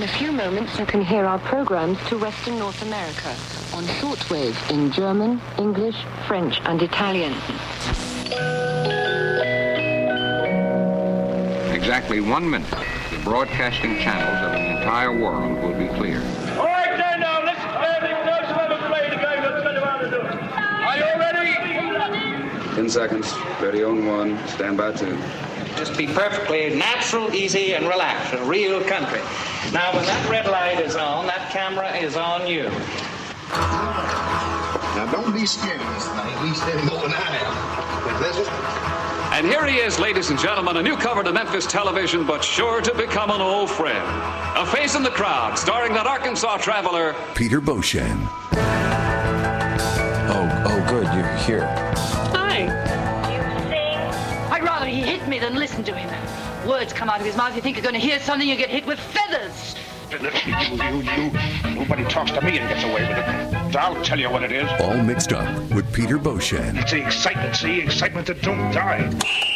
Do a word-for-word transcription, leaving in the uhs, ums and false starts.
a few moments, you can hear our programs to Western North America on shortwave in German, English, French, and Italian. Exactly one minute, the broadcasting channels of the entire world will be clear. All right, now, now, listen to everything. No sort of play the game. Let's get around to do it. Are you ready? Ten seconds. Ready on one. Stand by two. Just be perfectly natural, easy, and relaxed. A real country. Now, when that red light is on, that camera is on you. Now, don't be scared of this thing. He's any more than I am. This is... And here he is, ladies and gentlemen, a newcomer to Memphis television, but sure to become an old friend. A face in the crowd, starring that Arkansas traveler, Peter Beauchene. Oh, oh, good, you're here. Hi. You sing? I'd rather he hit me than listen to him. Words come out of his mouth, you think you're going to hear something, you get hit with feathers. You, you, you, nobody talks to me and gets away with it. I'll tell you what it is. All mixed up with Peter Beauchene. It's the excitement, see? Excitement that don't die.